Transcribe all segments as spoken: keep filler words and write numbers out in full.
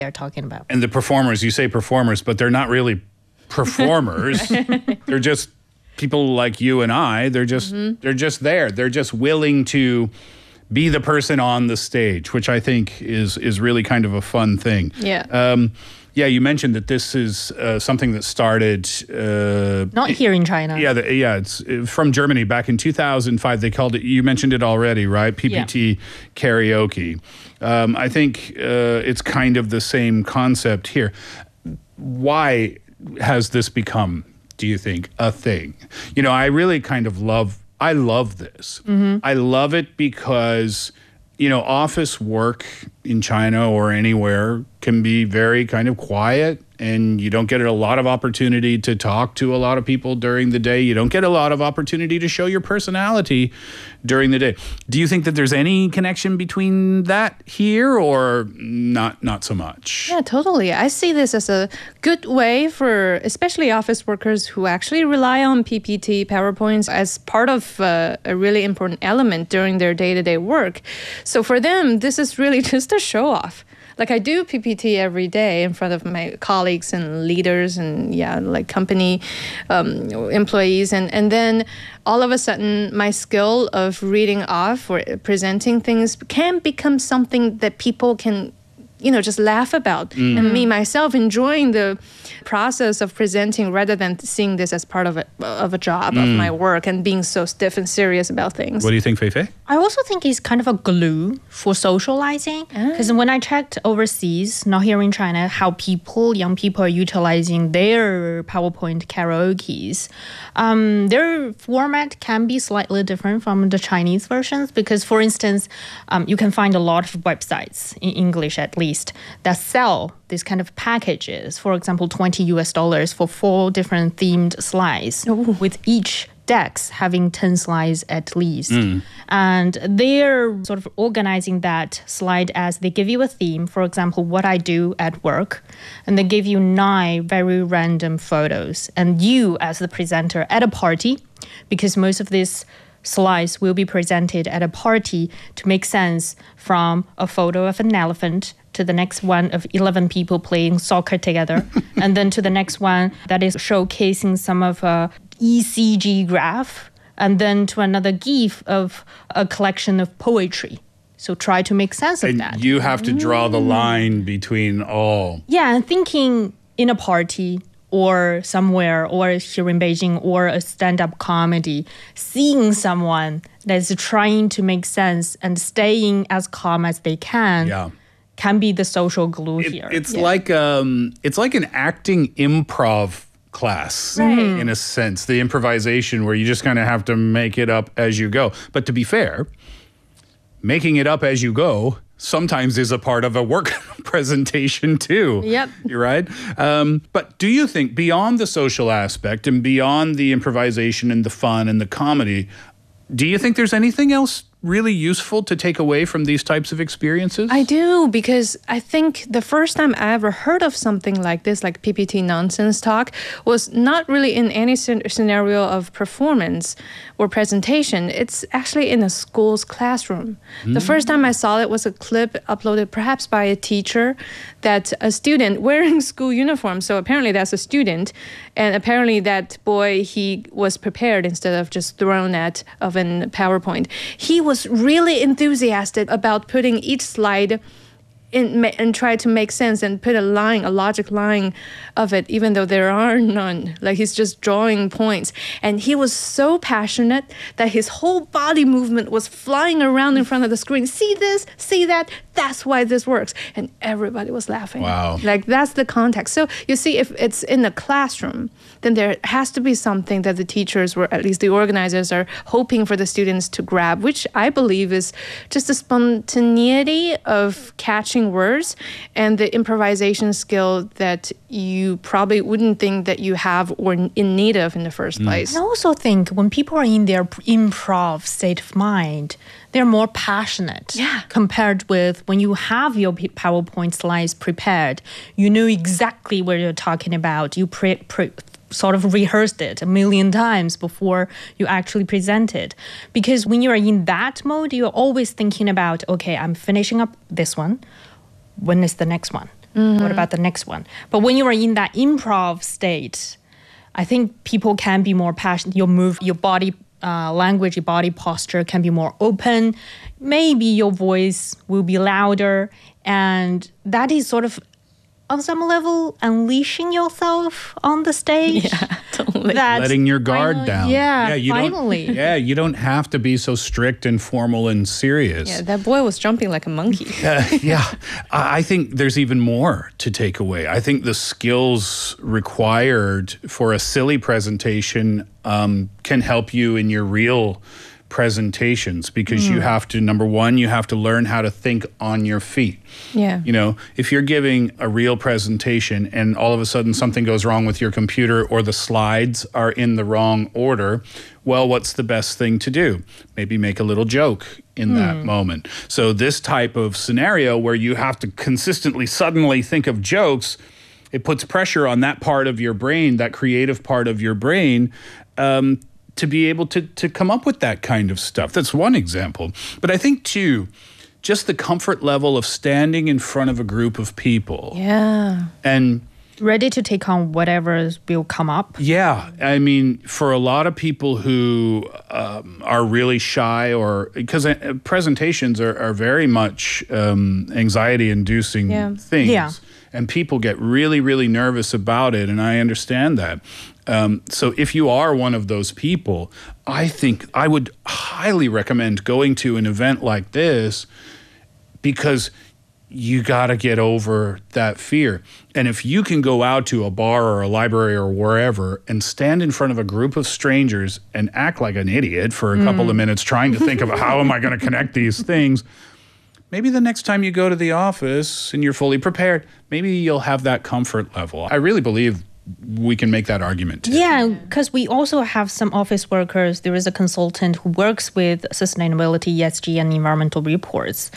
are talking about. And the performers, you say performers, but they're not really performers. They're just people like you and I. They're just mm-hmm. they're just there. They're just willing to be the person on the stage, which I think is is really kind of a fun thing. Yeah. Um, yeah, you mentioned that this is uh, something that started... Uh, Not here in China. Yeah, the, yeah, it's from Germany back in two thousand five. They called it, you mentioned it already, right? P P T yeah. Karaoke. Um, I think uh, it's kind of the same concept here. Why has this become, do you think, a thing? You know, I really kind of love, I love this. Mm-hmm. I love it because, you know, office work in China or anywhere can be very kind of quiet, and you don't get a lot of opportunity to talk to a lot of people during the day. You don't get a lot of opportunity to show your personality during the day. Do you think that there's any connection between that here, or not not so much? Yeah, totally. I see this as a good way for especially office workers who actually rely on P P T, PowerPoints as part of uh, a really important element during their day-to-day work. So for them, this is really just a show-off. Like I do P P T every day in front of my colleagues and leaders and yeah, like company um, employees. And, and then all of a sudden my skill of reading off or presenting things can become something that people can, you know, just laugh about. Mm. And me, myself, enjoying the process of presenting rather than seeing this as part of a, of a job, mm. of my work and being so stiff and serious about things. What do you think, Fei Fei? I also think it's kind of a glue for socializing. Because ah. when I checked overseas, not here in China, how people, young people are utilizing their PowerPoint karaokes, um, their format can be slightly different from the Chinese versions. Because, for instance, um, you can find a lot of websites, in English at least, that sell these kind of packages. For example, twenty U S dollars for four different themed slides, Ooh. With each decks having ten slides at least. Mm. And they're sort of organizing that slide as they give you a theme, for example, what I do at work, and they give you nine very random photos. And you, as the presenter at a party, because most of these slides will be presented at a party to make sense from a photo of an elephant to the next one of eleven people playing soccer together, and then to the next one that is showcasing some of a E C G graph, and then to another GIF of a collection of poetry. So try to make sense of and that. You have to draw the line between all. Yeah, and thinking in a party or somewhere, or here in Beijing, or a stand-up comedy, seeing someone that's trying to make sense and staying as calm as they can, yeah. can be the social glue it, here. It's yeah. like um, it's like an acting improv class, right. in a sense, the improvisation where you just kind of have to make it up as you go. But to be fair, making it up as you go sometimes is a part of a work presentation too. Yep. You're right. Um, but do you think beyond the social aspect and beyond the improvisation and the fun and the comedy, do you think there's anything else really useful to take away from these types of experiences? I do, because I think the first time I ever heard of something like this, like P P T nonsense talk, was not really in any scenario of performance or presentation. It's actually in a school's classroom. Mm. The first time I saw it was a clip uploaded perhaps by a teacher that a student wearing school uniform, so apparently that's a student, and apparently that boy, he was prepared instead of just thrown at of an PowerPoint. He was was really enthusiastic about putting each slide in and try to make sense and put a line, a logic line of it, even though there are none. Like he's just drawing points. And he was so passionate that his whole body movement was flying around in front of the screen. See this, see that, that's why this works. And everybody was laughing. Wow. Like that's the context. So you see, if it's in the classroom, then there has to be something that the teachers, or at least the organizers, are hoping for the students to grab, which I believe is just the spontaneity of catching words and the improvisation skill that you probably wouldn't think that you have or in need of in the first place. I also think when people are in their improv state of mind, they're more passionate yeah. compared with when you have your PowerPoint slides prepared. You know exactly what you're talking about. You pre, pre sort of rehearsed it a million times before you actually present it. Because when you're in that mode, you're always thinking about, okay, I'm finishing up this one. When is the next one? Mm-hmm. What about the next one? But when you are in that improv state, I think people can be more passionate. Your move, your body uh, language, your body posture can be more open. Maybe your voice will be louder. And that is sort of, on some level, unleashing yourself on the stage. Yeah, totally. That letting your guard finally, down. Yeah, yeah you finally. Don't, yeah, you don't have to be so strict and formal and serious. Yeah, that boy was jumping like a monkey. uh, yeah, I I think there's even more to take away. I think the skills required for a silly presentation um, can help you in your real presentations, because mm. you have to, number one, you have to learn how to think on your feet. Yeah. You know, if you're giving a real presentation and all of a sudden something goes wrong with your computer or the slides are in the wrong order, well, what's the best thing to do? Maybe make a little joke in mm. that moment. So this type of scenario where you have to consistently suddenly think of jokes, it puts pressure on that part of your brain, that creative part of your brain, um, to be able to to come up with that kind of stuff. That's one example. But I think, too, just the comfort level of standing in front of a group of people. Yeah. And ready to take on whatever will come up. Yeah. I mean, for a lot of people who um, are really shy, or because uh, presentations are, are very much um, anxiety-inducing yeah. things. Yeah. And people get really, really nervous about it, and I understand that. Um, so if you are one of those people, I think I would highly recommend going to an event like this, because you got to get over that fear. And if you can go out to a bar or a library or wherever and stand in front of a group of strangers and act like an idiot for a mm. couple of minutes trying to think of how am I going to connect these things, maybe the next time you go to the office and you're fully prepared, maybe you'll have that comfort level. I really believe we can make that argument too. Yeah, because we also have some office workers. There is a consultant who works with sustainability, E S G, and environmental reports.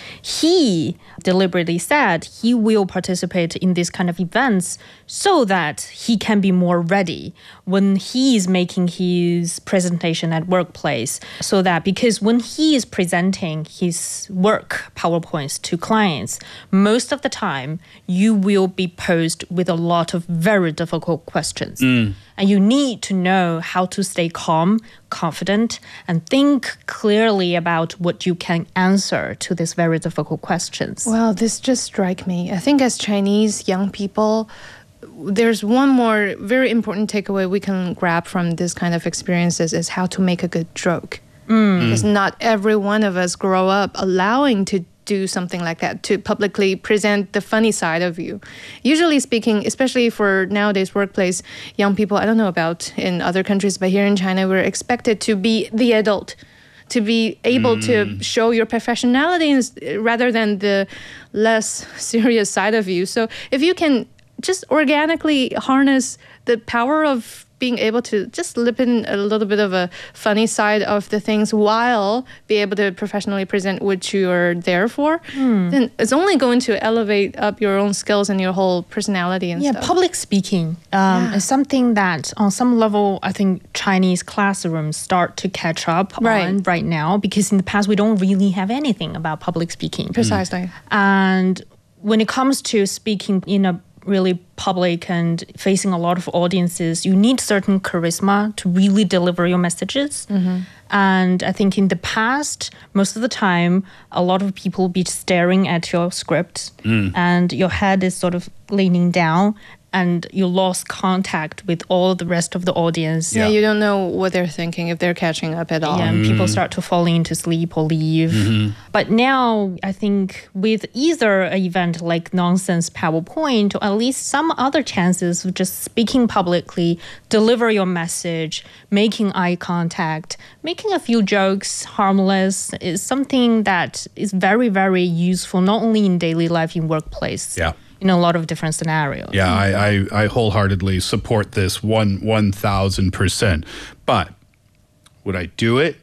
He deliberately said he will participate in these kind of events so that he can be more ready when he is making his presentation at workplace. So that, because when he is presenting his work PowerPoints to clients, most of the time you will be posed with a lot of very difficult questions. Mm. And you need to know how to stay calm, confident, and think clearly about what you can answer to these very difficult questions. Well, this just strikes me. I think as Chinese young people, there's one more very important takeaway we can grab from this kind of experiences is how to make a good joke. Mm. Because not every one of us grow up allowing to do something like that, to publicly present the funny side of you. Usually speaking, especially for nowadays workplace, young people, I don't know about in other countries, but here in China, we're expected to be the adult, to be able mm. to show your professionality rather than the less serious side of you. So if you can just organically harness the power of being able to just slip in a little bit of a funny side of the things while be able to professionally present what you're there for, mm. then it's only going to elevate up your own skills and your whole personality and yeah, stuff. Yeah, public speaking um, yeah. is something that on some level, I think Chinese classrooms start to catch up right. on right now, because in the past, we don't really have anything about public speaking. Precisely. Mm. And when it comes to speaking in a really public and facing a lot of audiences, you need certain charisma to really deliver your messages. Mm-hmm. And I think in the past, most of the time, a lot of people be staring at your script mm. and your head is sort of leaning down, and you lost contact with all the rest of the audience. Yeah, you don't know what they're thinking, if they're catching up at all. Yeah, and mm. people start to fall into sleep or leave. Mm-hmm. But now, I think with either an event like Nonsense PowerPoint, or at least some other chances of just speaking publicly, deliver your message, making eye contact, making a few jokes, harmless, is something that is very, very useful, not only in daily life, in workplace. Yeah. In a lot of different scenarios. Yeah, I, I, I wholeheartedly support this one one thousand percent. But would I do it?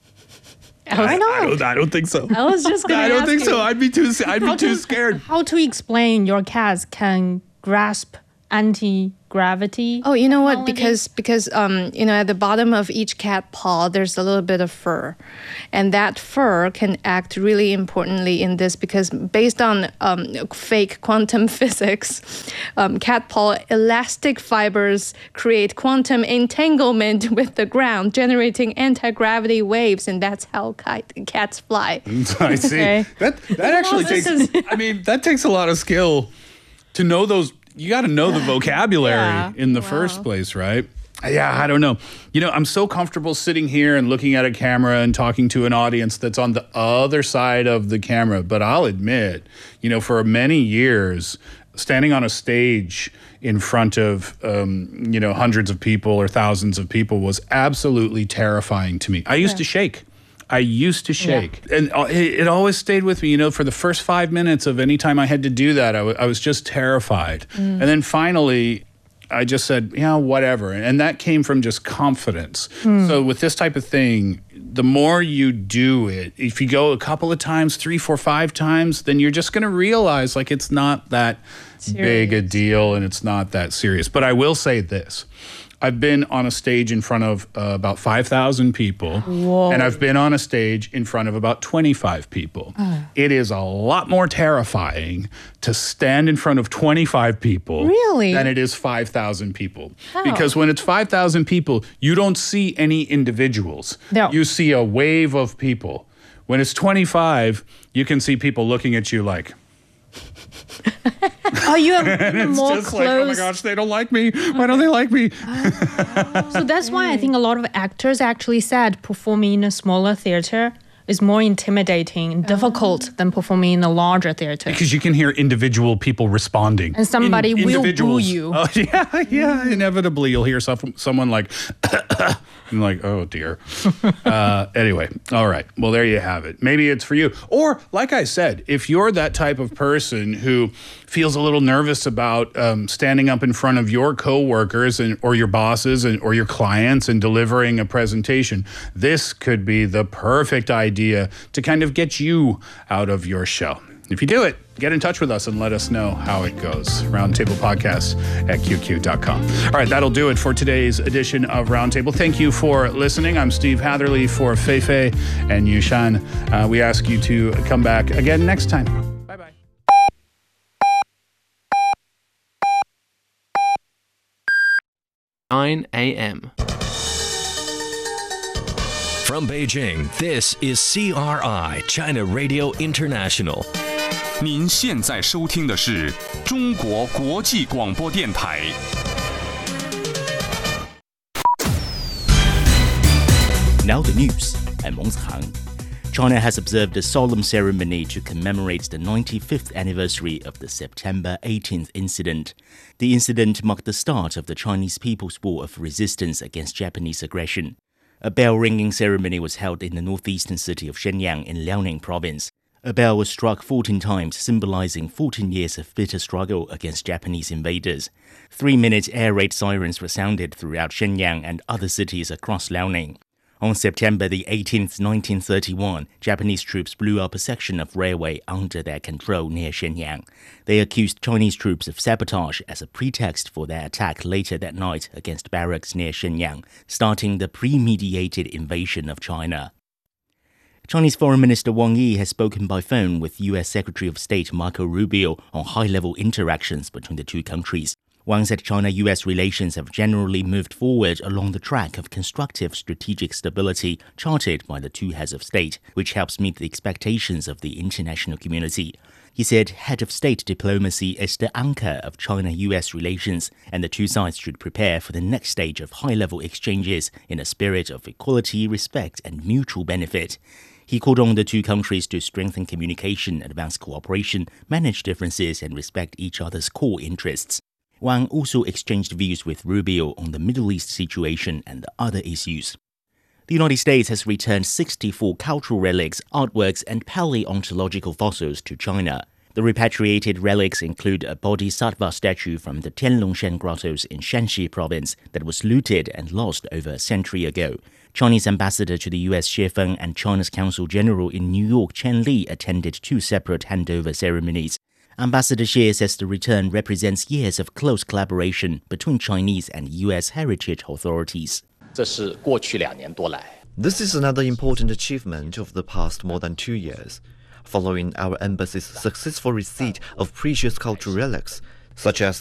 I, I, I don't. I don't think so. I was just. Gonna I don't ask think you, so. I'd be too. I'd be too to, scared. How to explain your cats can grasp anti anti-gravity. Oh, you know what? technology? Because because um, you know, at the bottom of each cat paw, there's a little bit of fur, and that fur can act really importantly in this because based on um, fake quantum physics, um, cat paw elastic fibers create quantum entanglement with the ground, generating anti-gravity waves, and that's how kite, cats fly. I see. Okay. That that actually this takes. is- I mean, that takes a lot of skill to know those. You got to know the vocabulary Yeah. in the first place, right? Yeah, I don't know. You know, I'm so comfortable sitting here and looking at a camera and talking to an audience that's on the other side of the camera. But I'll admit, you know, for many years, standing on a stage in front of, um, you know, hundreds of people or thousands of people was absolutely terrifying to me. I used to shake. I used to shake. Yeah. And it, it always stayed with me. You know, for the first five minutes of any time I had to do that, I, w- I was just terrified. Mm. And then finally, I just said, yeah, whatever. And that came from just confidence. Mm. So with this type of thing, the more you do it, if you go a couple of times, three, four, five times, then you're just going to realize like it's not that serious. Big a deal and it's not that serious. But I will say this. I've been on a stage in front of uh, about five thousand people. Whoa. And I've been on a stage in front of about twenty-five people. Uh. It is a lot more terrifying to stand in front of twenty-five people really? than it is five thousand people. How? Because when it's five thousand people, you don't see any individuals. No. You see a wave of people. When it's twenty-five, you can see people looking at you like... Oh, you have it's more just close. like, oh my gosh, they don't like me. Why don't they like me? Oh. So that's why I think a lot of actors actually said performing in a smaller theater is more intimidating and difficult uh. than performing in a larger theater. Because you can hear individual people responding. And somebody in, will boo you. Oh, yeah, yeah. Inevitably, you'll hear some, someone like... I'm like, oh, dear. uh, anyway, all right. Well, there you have it. Maybe it's for you. Or, like I said, if you're that type of person who feels a little nervous about um, standing up in front of your coworkers and or your bosses and or your clients and delivering a presentation, this could be the perfect idea to kind of get you out of your shell. If you do it, get in touch with us and let us know how it goes. Roundtable Podcast at Q Q dot com. All right, that'll do it for today's edition of Roundtable. Thank you for listening. I'm Steve Hatherley for Fei Fei and Yushan. Uh, we ask you to come back again next time. Bye-bye. nine a.m. From Beijing, this is C R I, China Radio International. 您现在收听的是中国国际广播电台。 Now the news. I'm Meng Zhang. China has observed a solemn ceremony to commemorate the ninety-fifth anniversary of the September eighteenth incident. The incident marked the start of the Chinese People's War of resistance against Japanese aggression. A bell-ringing ceremony was held in the northeastern city of Shenyang in Liaoning province. A bell was struck fourteen times, symbolizing fourteen years of bitter struggle against Japanese invaders. Three-minute air raid sirens were sounded throughout Shenyang and other cities across Liaoning. On September the eighteenth, nineteen thirty-one, Japanese troops blew up a section of railway under their control near Shenyang. They accused Chinese troops of sabotage as a pretext for their attack later that night against barracks near Shenyang, starting the premeditated invasion of China. Chinese Foreign Minister Wang Yi has spoken by phone with U S Secretary of State Marco Rubio on high-level interactions between the two countries. Wang said China-U S relations have generally moved forward along the track of constructive strategic stability charted by the two heads of state, which helps meet the expectations of the international community. He said head of state diplomacy is the anchor of China-U S relations, and the two sides should prepare for the next stage of high-level exchanges in a spirit of equality, respect, and mutual benefit. He called on the two countries to strengthen communication, advance cooperation, manage differences, and respect each other's core interests. Wang also exchanged views with Rubio on the Middle East situation and other issues. The United States has returned sixty-four cultural relics, artworks, and paleontological fossils to China. The repatriated relics include a bodhisattva statue from the Tianlongshan grottos in Shanxi province that was looted and lost over a century ago. Chinese ambassador to the U S Xie Feng and China's Consul General in New York Chen Li attended two separate handover ceremonies. Ambassador Xie says the return represents years of close collaboration between Chinese and U S heritage authorities. 这是过去两年多来 This is another important achievement of the past more than two years. Following our embassy's successful receipt of precious cultural relics, such as